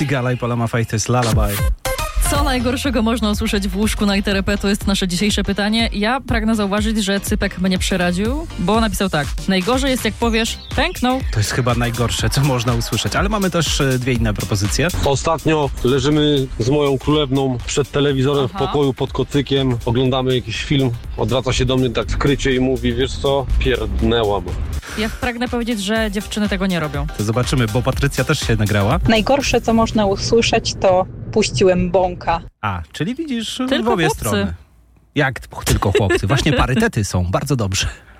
Sigala i Paloma Faith to jest Lullaby. Co najgorszego można usłyszeć w łóżku na ITRP? To jest nasze dzisiejsze pytanie. Ja pragnę zauważyć, że Cypek mnie przeradził, bo napisał tak. Najgorzej jest, jak powiesz, pęknął. To jest chyba najgorsze, co można usłyszeć. Ale mamy też dwie inne propozycje. Ostatnio leżymy z moją królewną przed telewizorem w pokoju pod kocykiem. Oglądamy jakiś film. Odwraca się do mnie tak skrycie i mówi, wiesz co, pierdnęłam. Ja pragnę powiedzieć, że dziewczyny tego nie robią. To zobaczymy, bo Patrycja też się nagrała. Najgorsze, co można usłyszeć, to puściłem bąka. A, czyli widzisz Tylko w obie chłopcy. strony. Jak tylko chłopcy? Właśnie parytety są, bardzo dobrze.